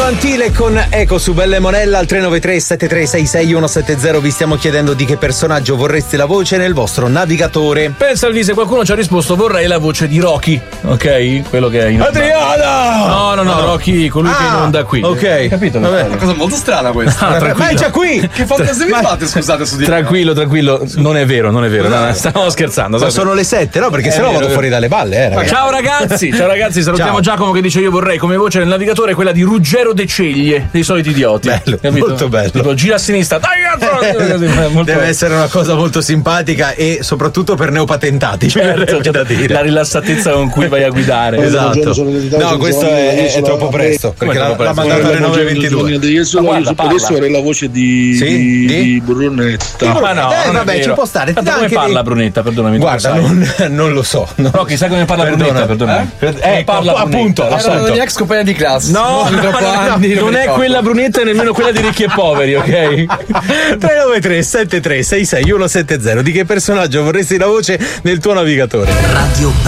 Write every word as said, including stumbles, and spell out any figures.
Antile con Eco su Belle Monella al tre nove tre sette tre sei sei uno sette zero. Vi stiamo chiedendo di che personaggio vorreste la voce nel vostro navigatore. Pensa al se qualcuno ci ha risposto vorrei la voce di Rocky, ok? Quello che è in onda. Adriana! No, no, no, no. Rocky, colui ah, che è in onda qui. Ok. Capito? Vabbè. È una cosa molto strana questa. Ah, ma è già qui! Che fantasia vi fate, scusate, su di Tranquillo, tranquillo. Non è vero, non è vero. No, stavo scherzando. Ma sono le sette, no? Perché è sennò vero, vado fuori dalle balle, eh, ragazzi. Ciao ragazzi, ciao ragazzi, salutiamo Ciao. Giacomo che dice io vorrei come voce nel navigatore quella di Ruggero De Ceglie, dei soliti idioti. Bello, capito? molto bello. Tipo gira a sinistra, dai cazzo! Molto Deve essere una cosa molto simpatica e soprattutto per neopatentati. Certo, da dire. La rilassatezza con cui vai a guidare. Esatto. No, questo è, è troppo presto perché l'ha, l'ha mandato alle nove e ventidue. Io adesso avrei la voce di, sì? di, di? di Brunetta. No, ma no, eh, vabbè, ci può stare. Come anche parla di... Brunetta? Perdonami. Guarda, non, non lo so. No. No, chissà come parla Perdona. Brunetta, perdonami. Eh? Eh, Ecco, parla appunto, Brunetta. Era la mia ex compagna di classe. No, no, troppo no, anni, non, non è quella Brunetta e nemmeno quella di Ricchi e Poveri, ok? tre nove tre sette tre sei sei uno sette zero. Di che personaggio vorresti la voce nel tuo navigatore? Radio